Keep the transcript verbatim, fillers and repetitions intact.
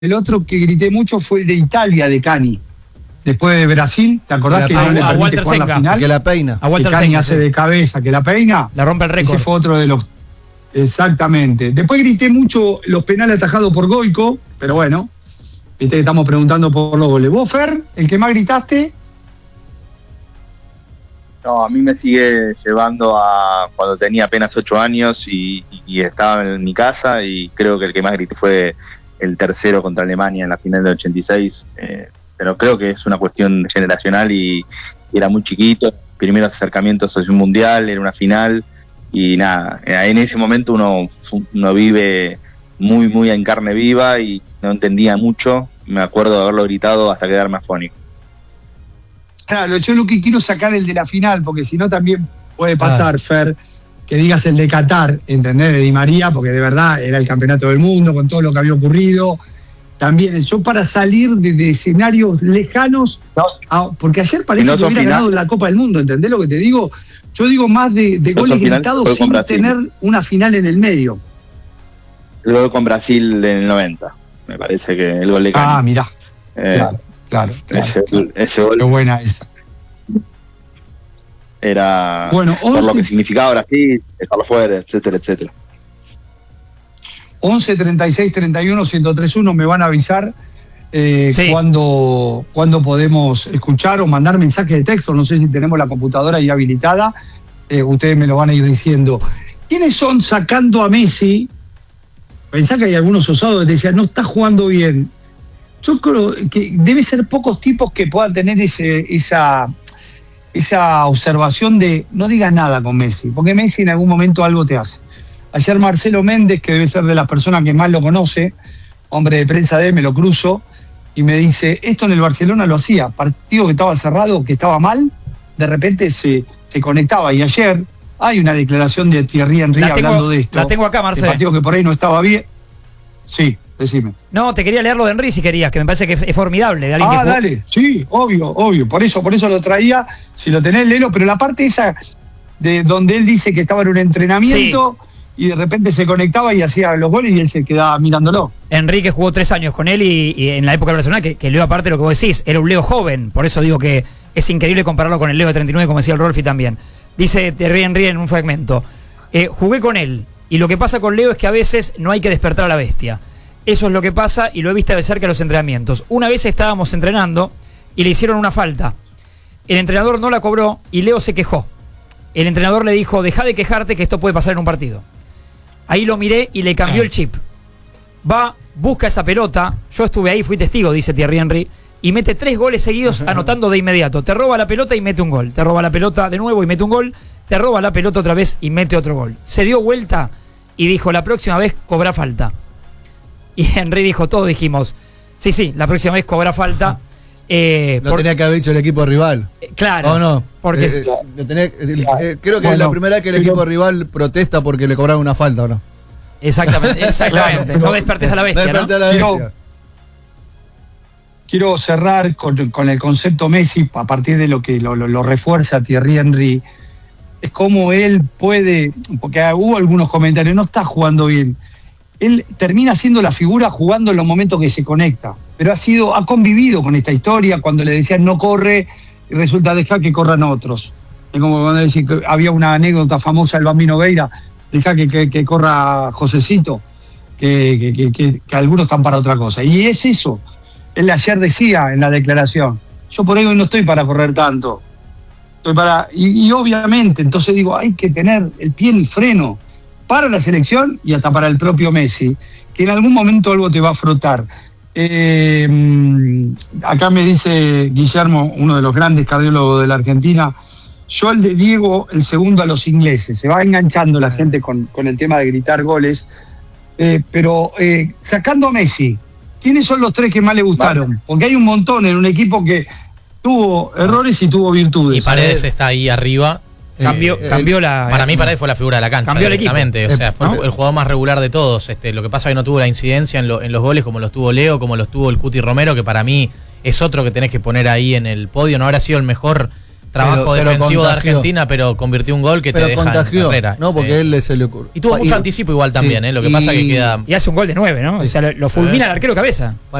El otro que grité mucho fue el de Italia, de Cani. Después de Brasil, ¿te acordás que no le permite jugar la final? Que la peina. A que Cani hace de cabeza, que la peina. La rompe el récord. Ese fue otro de los... Exactamente. Después grité mucho los penales atajados por Goico, pero bueno, viste que estamos preguntando por los goles. ¿Vos, Fer, el que más gritaste? No, a mí me sigue llevando a cuando tenía apenas ocho años y, y estaba en mi casa, y creo que el que más grité fue el tercero contra Alemania en la final del ochenta y seis, eh, pero creo que es una cuestión generacional y, y era muy chiquito, primeros acercamientos hacia un mundial, era una final y nada, en ese momento uno, uno vive muy muy en carne viva y no entendía mucho, me acuerdo de haberlo gritado hasta quedarme afónico. Claro, yo lo que quiero sacar el de la final, porque si no también puede pasar, ah. Fer, que digas el de Qatar, ¿entendés? De Di María, porque de verdad era el campeonato del mundo, con todo lo que había ocurrido. También, yo para salir de, de escenarios lejanos, no. a, porque ayer parece no que hubiera final. ganado la Copa del Mundo, ¿entendés lo que te digo? Yo digo más de, de goles gritados sin tener una final en el medio. El gol con Brasil en el noventa, me parece que el gol de Cani. Ah, mirá, eh, claro. Claro, claro, ese, claro. ese gol. Qué buena esa. Era bueno, once, por lo que significaba Brasil, dejarlo fuera, etcétera, etcétera. once, treinta y seis, treinta y uno, ciento tres uno me van a avisar eh, sí. cuando, cuando podemos escuchar o mandar mensajes de texto. No sé si tenemos la computadora ahí habilitada. Eh, ustedes me lo van a ir diciendo. ¿Quiénes son sacando a Messi? Pensá que hay algunos osados que decían, no está jugando bien. Yo creo que debe ser pocos tipos que puedan tener ese, esa, esa observación de no digas nada con Messi, porque Messi en algún momento algo te hace. Ayer Marcelo Méndez, que debe ser de las personas que más lo conoce, hombre de prensa de él, me lo cruzo, y me dice, esto en el Barcelona lo hacía, partido que estaba cerrado, que estaba mal, de repente se, se conectaba, y ayer hay una declaración de Thierry Henry tengo, hablando de esto. La tengo acá, Marcelo. El partido que por ahí no estaba bien. Sí. Decime. No, te quería leer lo de Henry si querías, que me parece que es formidable. De alguien ah, que dale, sí, obvio, obvio. Por eso, por eso lo traía, si lo tenés, léelo, pero la parte esa de donde él dice que estaba en un entrenamiento sí. y de repente se conectaba y hacía los goles y él se quedaba mirándolo. Enrique jugó tres años con él y, y en la época personal, que, que Leo, aparte de lo que vos decís, era un Leo joven, por eso digo que es increíble compararlo con el Leo de treinta y nueve, como decía el Rolfi también. Dice Thierry Henry en un fragmento, eh, jugué con él, y lo que pasa con Leo es que a veces no hay que despertar a la bestia. Eso es lo que pasa y lo he visto de cerca en los entrenamientos. Una vez estábamos entrenando y le hicieron una falta. El entrenador no la cobró y Leo se quejó. El entrenador le dijo, deja de quejarte que esto puede pasar en un partido. Ahí lo miré y le cambió el chip. Va, busca esa pelota. Yo estuve ahí, fui testigo, dice Thierry Henry. Y mete tres goles seguidos anotando de inmediato. Te roba la pelota y mete un gol. Te roba la pelota de nuevo y mete un gol. Te roba la pelota otra vez y mete otro gol. Se dio vuelta y dijo, la próxima vez cobra falta. Y Henry dijo, todos dijimos, sí, sí, la próxima vez cobra falta. Eh, lo por, tenía que haber dicho el equipo rival. Eh, claro. ¿O no? Porque eh, eh, tenía, eh, creo que bueno, es la primera vez que el pero, equipo rival protesta porque le cobraron una falta, ¿o no? Exactamente, exactamente. Claro, no despertes a la bestia, ¿no? ¿no? A la bestia. Quiero, quiero cerrar con, con el concepto Messi, a partir de lo que lo, lo, lo refuerza Thierry Henry. Es como él puede, porque hubo algunos comentarios, no está jugando bien. Él termina siendo la figura jugando en los momentos que se conecta, pero ha sido, ha convivido con esta historia cuando le decían no corre y resulta dejar que corran otros. Es como cuando decía que había una anécdota famosa del Bambino Veira, deja que, que, que corra Josecito, que, que, que, que, que algunos están para otra cosa. Y es eso. Él ayer decía en la declaración, yo por ahí no estoy para correr tanto. Estoy para y, y obviamente, entonces digo, hay que tener el pie en el freno para la selección y hasta para el propio Messi, que en algún momento algo te va a frotar. Eh, acá me dice Guillermo, uno de los grandes cardiólogos de la Argentina, yo al de Diego, el segundo a los ingleses. Se va enganchando la gente con, con el tema de gritar goles. Eh, pero eh, sacando a Messi, ¿quiénes son los tres que más le gustaron? Vale. Porque hay un montón en un equipo que tuvo errores y tuvo virtudes. Y Paredes está ahí arriba. Cambió, eh, cambió la. Para mí, Paredes fue la figura de la cancha. Cambió el equipo. O sea, fue ¿no? el jugador más regular de todos. Este, lo que pasa es que no tuvo la incidencia en, lo, en los goles como los tuvo Leo, como los tuvo el Cuti Romero, que para mí es otro que tenés que poner ahí en el podio. No habrá sido el mejor trabajo Pero- pero defensivo de contagió. Argentina, pero convirtió un gol que Pero te deja contagió, en carrera. no, porque Sí. él se le ocurrió. Y tuvo mucho anticipo igual también, ¿eh? Lo que pasa que queda... Y hace un gol de nueve, ¿no? O sea, lo, lo fulmina Sí. el arquero cabeza.